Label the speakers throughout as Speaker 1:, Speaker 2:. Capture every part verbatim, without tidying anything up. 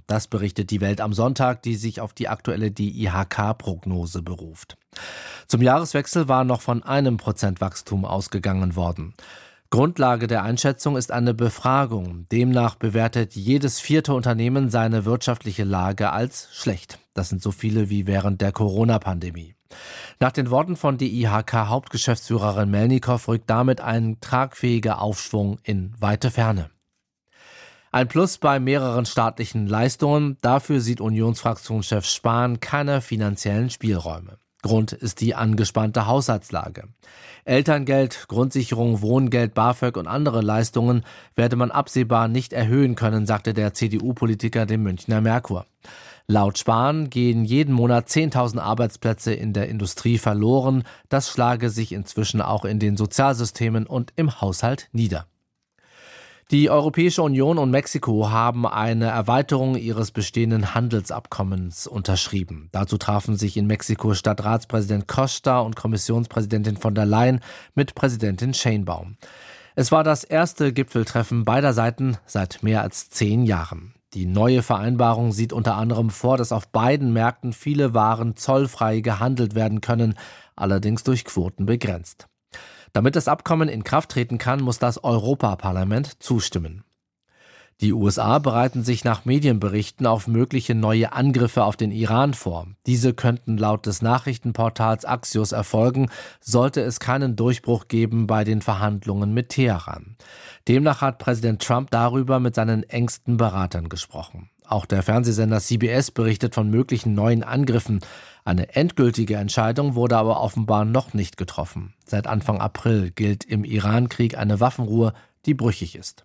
Speaker 1: Das berichtet die Welt am Sonntag, die sich auf die aktuelle D I H K-Prognose beruft. Zum Jahreswechsel war noch von einem Prozent Wachstum ausgegangen worden. Grundlage der Einschätzung ist eine Befragung. Demnach bewertet jedes vierte Unternehmen seine wirtschaftliche Lage als schlecht. Das sind so viele wie während der Corona-Pandemie. Nach den Worten von D I H K-Hauptgeschäftsführerin Melnikow rückt damit ein tragfähiger Aufschwung in weite Ferne. Ein Plus bei mehreren staatlichen Leistungen, dafür sieht Unionsfraktionschef Spahn keine finanziellen Spielräume. Grund ist die angespannte Haushaltslage. Elterngeld, Grundsicherung, Wohngeld, BAföG und andere Leistungen werde man absehbar nicht erhöhen können, sagte der C D U-Politiker dem Münchner Merkur. Laut Spahn gehen jeden Monat zehntausend Arbeitsplätze in der Industrie verloren. Das schlage sich inzwischen auch in den Sozialsystemen und im Haushalt nieder. Die Europäische Union und Mexiko haben eine Erweiterung ihres bestehenden Handelsabkommens unterschrieben. Dazu trafen sich in Mexiko Stadtratspräsident Costa und Kommissionspräsidentin von der Leyen mit Präsidentin Sheinbaum. Es war das erste Gipfeltreffen beider Seiten seit mehr als zehn Jahren. Die neue Vereinbarung sieht unter anderem vor, dass auf beiden Märkten viele Waren zollfrei gehandelt werden können, allerdings durch Quoten begrenzt. Damit das Abkommen in Kraft treten kann, muss das Europaparlament zustimmen. Die U S A bereiten sich nach Medienberichten auf mögliche neue Angriffe auf den Iran vor. Diese könnten laut des Nachrichtenportals Axios erfolgen, sollte es keinen Durchbruch geben bei den Verhandlungen mit Teheran. Demnach hat Präsident Trump darüber mit seinen engsten Beratern gesprochen. Auch der Fernsehsender C B S berichtet von möglichen neuen Angriffen. Eine endgültige Entscheidung wurde aber offenbar noch nicht getroffen. Seit Anfang April gilt im Iran-Krieg eine Waffenruhe, die brüchig ist.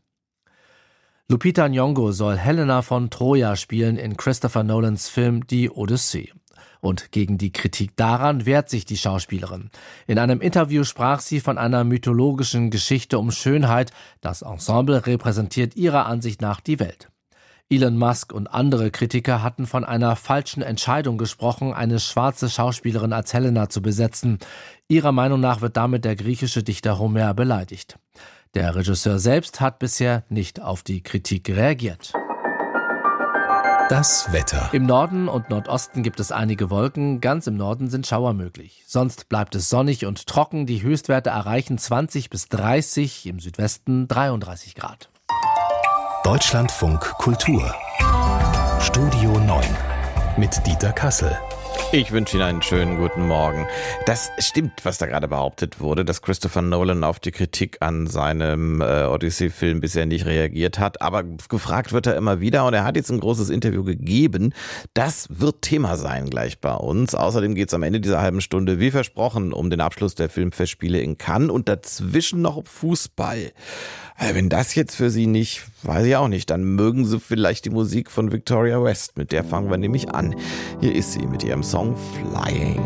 Speaker 1: Lupita Nyong'o soll Helena von Troja spielen in Christopher Nolans Film Die Odyssee. Und gegen die Kritik daran wehrt sich die Schauspielerin. In einem Interview sprach sie von einer mythologischen Geschichte um Schönheit. Das Ensemble repräsentiert ihrer Ansicht nach die Welt. Elon Musk und andere Kritiker hatten von einer falschen Entscheidung gesprochen, eine schwarze Schauspielerin als Helena zu besetzen. Ihrer Meinung nach wird damit der griechische Dichter Homer beleidigt. Der Regisseur selbst hat bisher nicht auf die Kritik reagiert.
Speaker 2: Das Wetter.
Speaker 1: Im Norden und Nordosten gibt es einige Wolken, ganz im Norden sind Schauer möglich. Sonst bleibt es sonnig und trocken, die Höchstwerte erreichen zwanzig bis dreißig, im Südwesten dreiunddreißig Grad.
Speaker 2: Deutschlandfunk Kultur. Studio neun mit Dieter Kassel.
Speaker 3: Ich wünsche Ihnen einen schönen guten Morgen. Das stimmt, was da gerade behauptet wurde, dass Christopher Nolan auf die Kritik an seinem äh, Odyssey-Film bisher nicht reagiert hat. Aber gefragt wird er immer wieder und er hat jetzt ein großes Interview gegeben. Das wird Thema sein gleich bei uns. Außerdem geht es am Ende dieser halben Stunde, wie versprochen, um den Abschluss der Filmfestspiele in Cannes und dazwischen noch Fußball. Also wenn das jetzt für Sie nicht, weiß ich auch nicht, dann mögen Sie vielleicht die Musik von Victoria West. Mit der fangen wir nämlich an. Hier ist sie mit ihrem Song Flying.